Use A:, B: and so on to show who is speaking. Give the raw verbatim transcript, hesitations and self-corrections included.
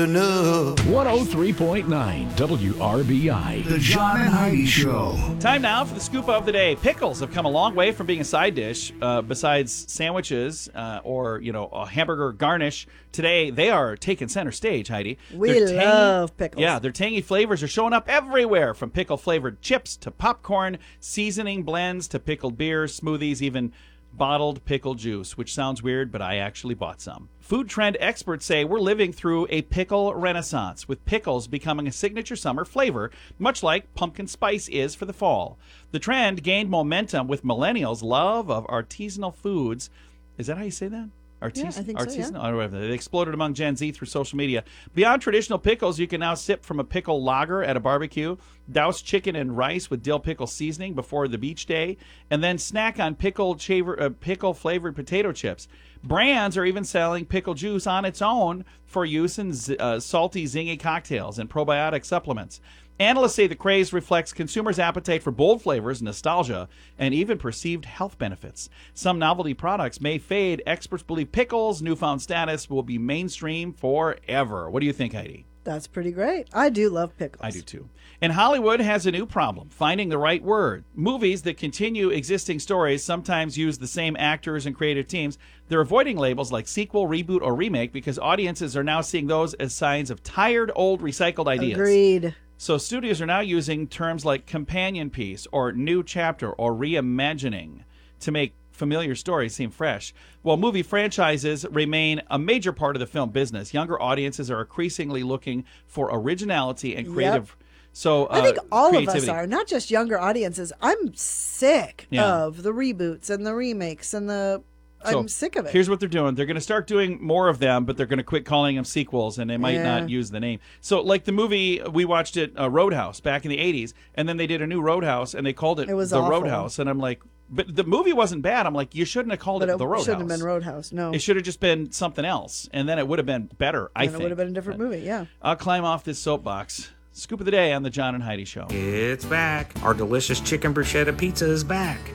A: enough.
B: one oh three point nine W R B I.
A: The John and Heidi Show.
C: Time now for the scoop of the day. Pickles have come a long way from being a side dish. Uh, besides sandwiches uh, or, you know, a hamburger garnish, today they are taking center stage, Heidi.
D: We
C: Their tangy-
D: love pickles.
C: Yeah, their tangy flavors are showing up everywhere, from pickle-flavored chips to popcorn, seasoning blends to pickled beers, smoothies, even bottled pickle juice, which sounds weird, but I actually bought some. Food trend experts say we're living through a pickle renaissance, with pickles becoming a signature summer flavor, much like pumpkin spice is for the fall. The trend gained momentum with millennials' love of artisanal foods. Is that how you say that? Artis-
D: Yeah, I think so,
C: artisanal?
D: yeah.
C: Or whatever. They exploded among Gen Z through social media. Beyond traditional pickles, you can now sip from a pickle lager at a barbecue, douse chicken and rice with dill pickle seasoning before the beach day, and then snack on pickled chaver- uh, pickle-flavored potato chips. Brands are even selling pickle juice on its own for use in z- uh, salty, zingy cocktails and probiotic supplements. Analysts say the craze reflects consumers' appetite for bold flavors, nostalgia, and even perceived health benefits. Some novelty products may fade. Experts believe pickles' newfound status will be mainstream forever. What do you think, Heidi?
D: That's pretty great. I do love pickles.
C: I do too. And Hollywood has a new problem, finding the right word. Movies that continue existing stories sometimes use the same actors and creative teams. They're avoiding labels like sequel, reboot, or remake because audiences are now seeing those as signs of tired, old, recycled ideas.
D: Agreed.
C: So studios are now using terms like companion piece or new chapter or reimagining to make familiar stories seem fresh. While movie franchises remain a major part of the film business, younger audiences are increasingly looking for originality and creative.
D: Yep.
C: So uh,
D: I think all
C: creativity.
D: of us are, not just younger audiences. I'm sick
C: Yeah.
D: of the reboots and the remakes and the.
C: So
D: I'm sick of it.
C: Here's what they're doing. They're going to start doing more of them, but they're going to quit calling them sequels, and they might
D: Yeah.
C: not use the name. So, like the movie, we watched it, uh, Roadhouse, back in the eighties, and then they did a new Roadhouse, and they called it,
D: It was
C: The
D: awful.
C: Roadhouse. And I'm like, but the movie wasn't bad. I'm like, you shouldn't have called
D: but
C: it,
D: it
C: The Roadhouse.
D: shouldn't have been Roadhouse. No,
C: It should have just been something else, and then it would have been better, I
D: and
C: think.
D: it would have been a different movie. Yeah.
C: I'll climb off this soapbox. Scoop of the day on the John and Heidi Show.
E: It's back. Our delicious chicken bruschetta pizza is back.